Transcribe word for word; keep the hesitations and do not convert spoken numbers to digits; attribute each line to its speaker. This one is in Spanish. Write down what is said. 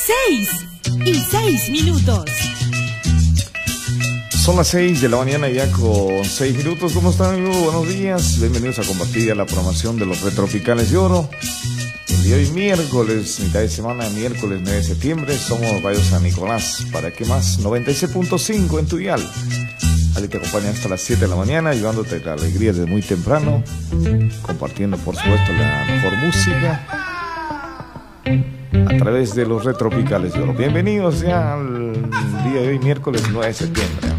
Speaker 1: Seis y seis minutos.
Speaker 2: Son las seis de la mañana ya con seis minutos. ¿Cómo están, amigos? Buenos días. Bienvenidos a compartir a la programación de los Retropicales de Oro. El día de hoy, miércoles, mitad de semana, miércoles nueve de septiembre. Somos Radio San Nicolás. ¿Para qué más? noventa y seis punto cinco en tu dial. Ali te acompaña hasta las siete de la mañana, llevándote la alegría desde muy temprano, compartiendo, por supuesto, la mejor música a través de los Retropicales de Oro. Bienvenidos ya al día de hoy, miércoles nueve de septiembre.